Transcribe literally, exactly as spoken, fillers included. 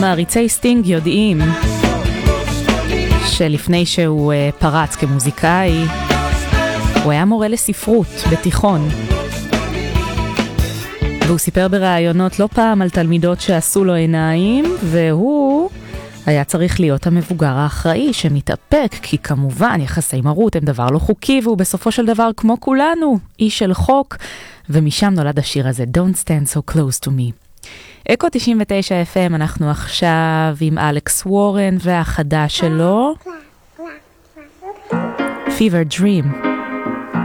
מעריצי סטינג יודעים שלפני שהוא uh, פרץ כמוזיקאי, הוא היה מורה לספרות בתיכון. והוא סיפר בראיונות לא פעם על תלמידות שעשו לו עיניים, והוא היה צריך להיות המבוגר האחראי שמתאפק, כי כמובן יחסי מרות הם דבר לא חוקי, והוא בסופו של דבר כמו כולנו, איש של חוק, ומשם נולד השיר הזה, Don't Stand So Close to Me. אקו תשעים ותשע אף אם, אנחנו עכשיו עם אלכס וורן והחדש שלו, Fever Dream.